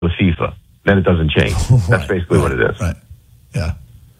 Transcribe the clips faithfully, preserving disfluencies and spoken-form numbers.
with FIFA. Then it doesn't change. That's right, basically right, what it is. Right. Yeah.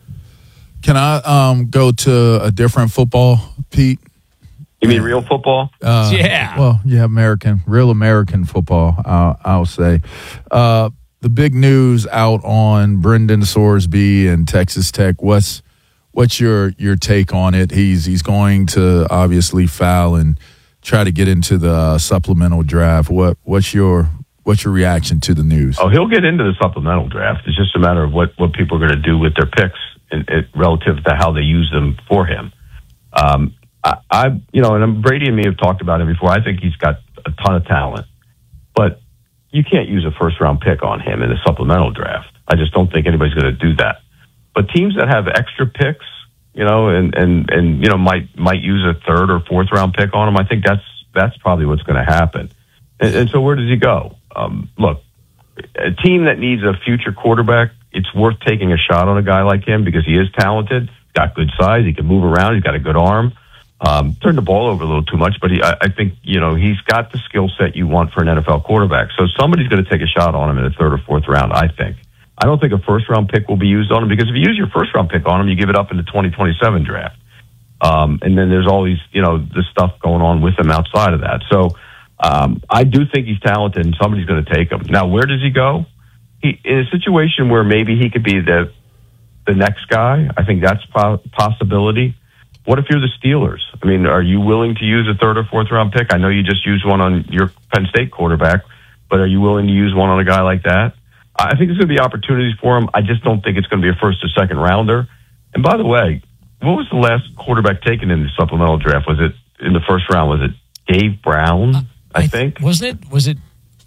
Can I um, go to a different football, Pete? You mean real football? Uh, yeah. Well, yeah, American, real American football, I'll, I'll say. Uh, the big news out on Brendan Sorsby and Texas Tech. What's what's your your take on it? He's he's going to obviously foul and try to get into the uh, supplemental draft. What what's your what's your reaction to the news? Oh, he'll get into the supplemental draft. It's just a matter of what, what people are going to do with their picks in, in, relative to how they use them for him. Um, I, I, you know, and Brady and me have talked about him before. I think he's got a ton of talent, but you can't use a first round pick on him in the supplemental draft. I just don't think anybody's going to do that. But teams that have extra picks, you know, and, and, and, you know, might, might use a third or fourth round pick on him. I think that's, that's probably what's going to happen. And, and so where does he go? Um, look, a team that needs a future quarterback, it's worth taking a shot on a guy like him because he is talented, got good size, he can move around, he's got a good arm. Um, turned the ball over a little too much, but he, I, I think, you know, he's got the skill set you want for an N F L quarterback. So somebody's going to take a shot on him in the third or fourth round, I think. I don't think a first round pick will be used on him because if you use your first round pick on him, you give it up in the twenty twenty-seven draft. Um, and then there's all these, you know, the stuff going on with him outside of that. So, um, I do think he's talented and somebody's going to take him. Now, where does he go? He, in a situation where maybe he could be the, the next guy, I think that's a possibility. What if you're the Steelers? I mean, are you willing to use a third or fourth round pick? I know you just used one on your Penn State quarterback, but are you willing to use one on a guy like that? I think there's going to be opportunities for him. I just don't think it's going to be a first or second rounder. And by the way, what was the last quarterback taken in the supplemental draft? Was it in the first round? Was it Dave Brown? Uh, I, I think wasn't it? Was it?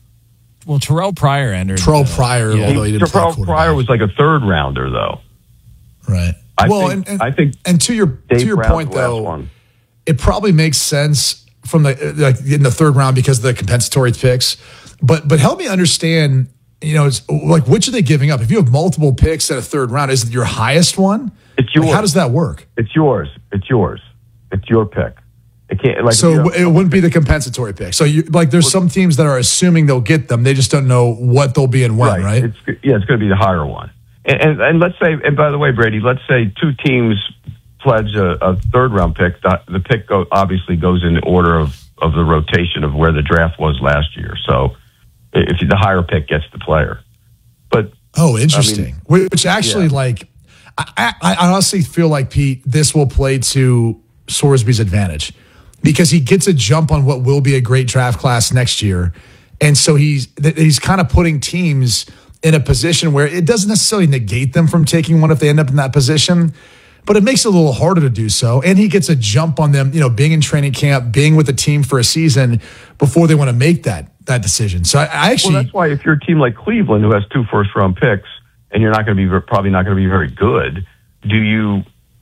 Well, Terrell Pryor entered. Terrell uh, Pryor, yeah. although he didn't play Terrell Pryor was like a third rounder, though. Right. I well, think, and, and I think and to your Dave to your Brown's point the last though, one. It probably makes sense from the like in the third round because of the compensatory picks. But but help me understand, you know, it's like which are they giving up? If you have multiple picks at a third round, is it your highest one? It's yours. Like, how does that work? It's yours. It's yours. It's your pick. It can't like so you know, it wouldn't be the compensatory pick. So you like there's some teams that are assuming they'll get them. They just don't know what they'll be and when, right? right? It's, yeah, it's going to be the higher one. And, and, and let's say, and by the way, Brady, let's say two teams pledge a, a third round pick. The, the pick go, obviously goes in the order of, of the rotation of where the draft was last year. So if the higher pick gets the player. But oh, interesting. I mean, Which actually, yeah. like, I, I, I honestly feel like, Pete, this will play to Sorsby's advantage because he gets a jump on what will be a great draft class next year. And so he's he's kind of putting teams in a position where it doesn't necessarily negate them from taking one if they end up in that position, but it makes it a little harder to do so. And he gets a jump on them, you know, being in training camp, being with the team for a season before they want to make that that decision. So I, I actually, well, that's why if you're a team like Cleveland who has two first round picks and you're not going to be probably not going to be very good, do you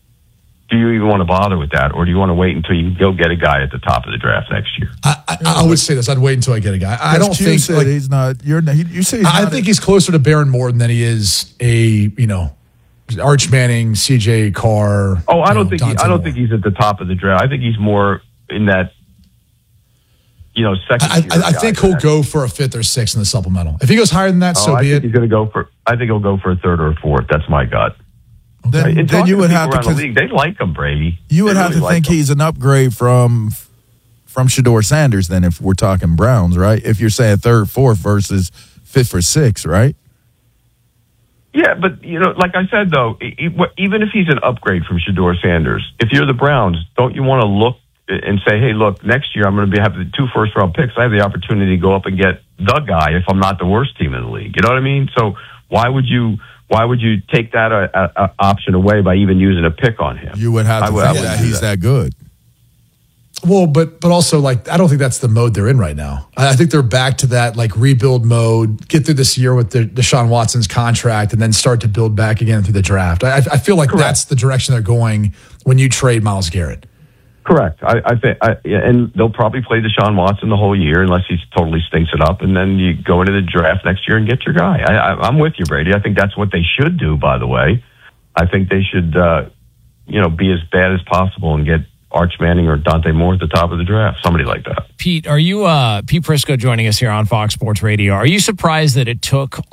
do you even want to bother with that, or do you want to wait until you go get a guy at the top of the draft next year? I, I, I would say this: I'd wait until I get a guy. I don't think said like, he's not. You're not, you say he's I not think a, he's closer to Baron Morton than he is a you know Arch Manning, C J Carr. Oh, I don't know, think he, I don't Moore. think he's at the top of the draft. I think he's more in that, you know, second. I, I, I think he'll go for a fifth or sixth in the supplemental. If he goes higher than that, oh, so I be think it. He's going to go for. I think he'll go for a third or a fourth. That's my gut. Then, And then you would to have to. around the league, they like him, Brady. You would They have really to like think him. he's an upgrade from from Shedeur Sanders. Then, if we're talking Browns, right? If you're saying third, fourth versus fifth or sixth, right? Yeah, but you know, like I said though, e- e- even if he's an upgrade from Shedeur Sanders, if you're the Browns, don't you want to look and say, "Hey, look, next year I'm going to be have the two first round picks. I have the opportunity to go up and get the guy if I'm not the worst team in the league." You know what I mean? So why would you? Why would you take that uh, uh, option away by even using a pick on him? You would have to I would- think I would that do he's that. that good. Well, but but also like I don't think that's the mode they're in right now. I I think they're back to that like rebuild mode. Get through this year with the Deshaun Watson's contract, and then start to build back again through the draft. I, I feel like Correct. that's the direction they're going when you trade Myles Garrett. Correct. I, I think, I, yeah, and they'll probably play Deshaun Watson the whole year unless he totally stinks it up, and then you go into the draft next year and get your guy. I, I, I'm with you, Brady. I think that's what they should do. By the way, I think they should, uh, you know, be as bad as possible and get Arch Manning or Dante Moore at the top of the draft, somebody like that. Pete, are you uh, Pete Prisco joining us here on Fox Sports Radio? Are you surprised that it took